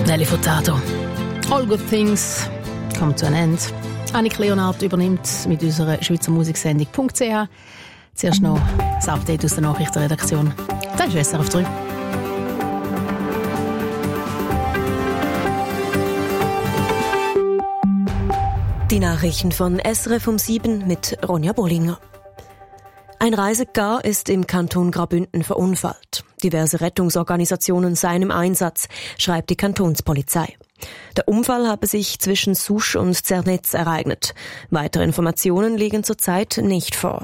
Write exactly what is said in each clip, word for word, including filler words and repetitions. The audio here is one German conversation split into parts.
Nelly Furtado. All Good Things kommt zu einem Ende. Annik Leonard übernimmt mit unserer Schweizer Musiksendung .ch. Zuerst noch das Update aus der Nachrichtenredaktion. Dann ist S R F drei. Die Nachrichten von S R F um sieben mit Ronja Bollinger. Ein Reisegar ist im Kanton Graubünden verunfallt. Diverse Rettungsorganisationen seien im Einsatz, schreibt die Kantonspolizei. Der Unfall habe sich zwischen Susch und Zernetz ereignet. Weitere Informationen liegen zurzeit nicht vor.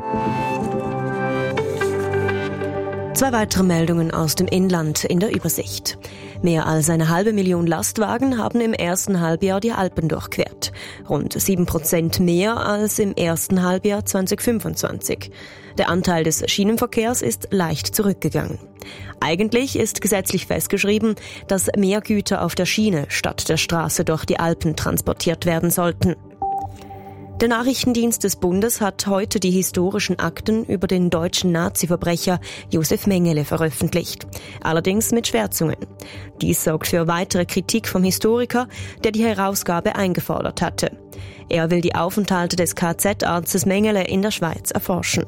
Zwei weitere Meldungen aus dem Inland in der Übersicht. Mehr als eine halbe Million Lastwagen haben im ersten Halbjahr die Alpen durchquert. Rund sieben Prozent mehr als im ersten Halbjahr zwanzig fünfundzwanzig. Der Anteil des Schienenverkehrs ist leicht zurückgegangen. Eigentlich ist gesetzlich festgeschrieben, dass mehr Güter auf der Schiene statt der Straße durch die Alpen transportiert werden sollten. Der Nachrichtendienst des Bundes hat heute die historischen Akten über den deutschen Nazi-Verbrecher Josef Mengele veröffentlicht. Allerdings mit Schwärzungen. Dies sorgt für weitere Kritik vom Historiker, der die Herausgabe eingefordert hatte. Er will die Aufenthalte des K Z-Arztes Mengele in der Schweiz erforschen.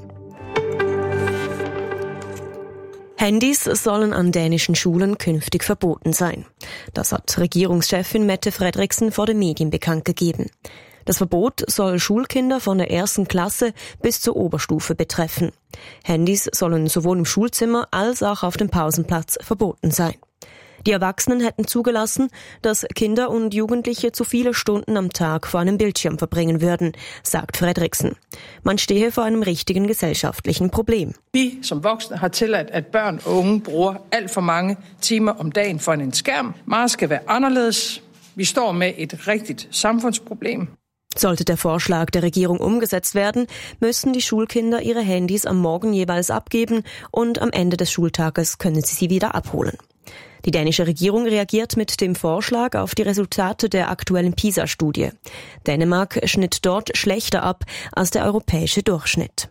Handys sollen an dänischen Schulen künftig verboten sein. Das hat Regierungschefin Mette Frederiksen vor den Medien bekannt gegeben. Das Verbot soll Schulkinder von der ersten Klasse bis zur Oberstufe betreffen. Handys sollen sowohl im Schulzimmer als auch auf dem Pausenplatz verboten sein. Die Erwachsenen hätten zugelassen, dass Kinder und Jugendliche zu viele Stunden am Tag vor einem Bildschirm verbringen würden, sagt Frederiksen. Man stehe vor einem richtigen gesellschaftlichen Problem. Vi som voksne har tilladt, at børn og unge bruger alt for mange timer om dagen foran en skærm. Meget skal være anderledes. Vi står med et rigtigt samfundsproblem. Sollte der Vorschlag der Regierung umgesetzt werden, müssen die Schulkinder ihre Handys am Morgen jeweils abgeben und am Ende des Schultages können sie sie wieder abholen. Die dänische Regierung reagiert mit dem Vorschlag auf die Resultate der aktuellen PISA-Studie. Dänemark schnitt dort schlechter ab als der europäische Durchschnitt.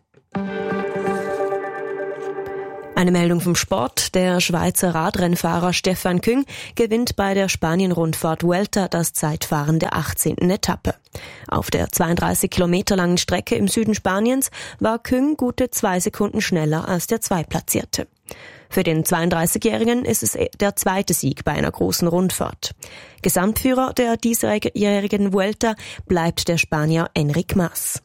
Eine Meldung vom Sport. Der Schweizer Radrennfahrer Stefan Küng gewinnt bei der Spanien-Rundfahrt Vuelta das Zeitfahren der achtzehnten Etappe. Auf der zweiunddreißig Kilometer langen Strecke im Süden Spaniens war Küng gute zwei Sekunden schneller als der Zweitplatzierte. Für den zweiunddreißigjährigen ist es der zweite Sieg bei einer großen Rundfahrt. Gesamtführer der diesjährigen Vuelta bleibt der Spanier Enric Mas.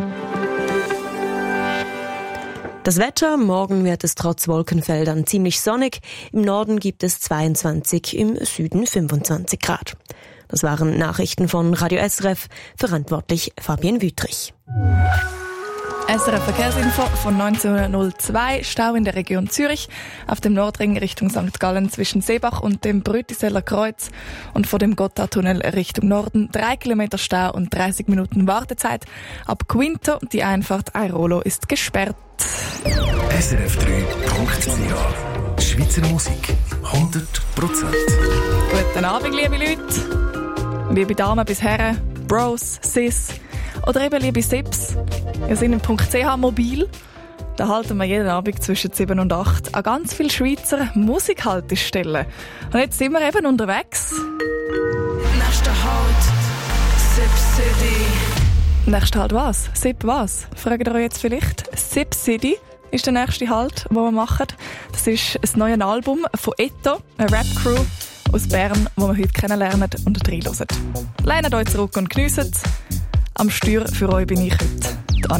Das Wetter, morgen wird es trotz Wolkenfeldern ziemlich sonnig. Im Norden gibt es zweiundzwanzig, im Süden fünfundzwanzig Grad. Das waren Nachrichten von Radio S R F, verantwortlich Fabienne Wüthrich. S R F Verkehrsinfo von neunzehn Uhr null zwei, Stau in der Region Zürich, auf dem Nordring Richtung Sankt Gallen zwischen Seebach und dem Brütiseller Kreuz und vor dem Gotthardtunnel Richtung Norden, drei Kilometer Stau und dreißig Minuten Wartezeit. Ab Quinto, die Einfahrt Airolo ist gesperrt. S R F drei Punkt C H Schweizer Musik, hundert Prozent. Guten Abend, liebe Leute, liebe Damen bis Herren, Bros, Sis oder eben liebe Sips. Wir sind im .ch mobil. Da halten wir jeden Abend zwischen sieben und acht an ganz viele Schweizer Musikhaltestellen. Und jetzt sind wir eben unterwegs. Nächster Halt, Sip City. Nächster Halt was? Sip was? Fragt ihr euch jetzt vielleicht? Sip City ist der nächste Halt, den wir machen. Das ist ein neues Album von Etto, eine Rap-Crew aus Bern, die wir heute kennenlernen und reinhören. Lehnt euch zurück und geniesst. Am Steuer für euch bin ich heute